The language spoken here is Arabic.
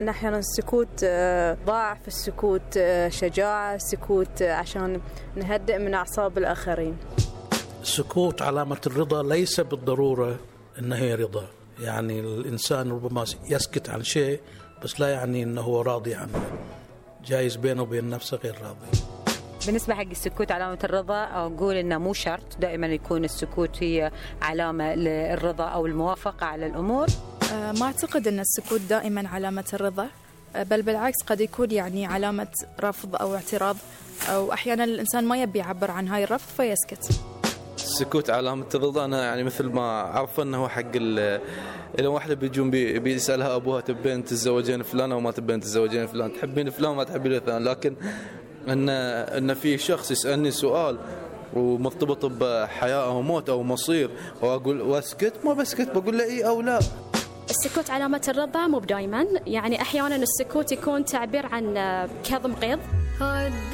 أحيانا السكوت ضعف، السكوت شجاعة، السكوت عشان نهدئ من أعصاب الآخرين. السكوت علامة الرضا ليس بالضرورة أنه رضا، يعني الإنسان ربما يسكت عن شيء بس لا يعني أنه راضي عنه، جايز بينه وبين نفسه غير راضي. بالنسبة حق السكوت علامة الرضا، أقول إنه مو شرط دائما يكون السكوت هي علامة للرضا أو الموافقة على الأمور. ما أعتقد أن السكوت دائما علامة الرضا، بل بالعكس قد يكون يعني علامة رفض أو اعتراض، أو أحيانا الإنسان ما يبي يعبر عن هاي الرفض فيسكت. السكوت علامة الرضا، أنا يعني مثل ما عارف أنه حق إلى واحدة بيجون بيسألها أبوها تبين تتزوجين فلان أو ما تبين تتزوجين فلان، تحبين فلان ما تحبين فلان، لكن أن في شخص يسألني سؤال ومرتبط بحياة أو موت أو مصير وأقول واسكت، ما بسكت، بقول له إيه أو لا. السكوت علامة الرضا مو دائما، يعني أحيانا السكوت يكون تعبير عن كظم غيظ.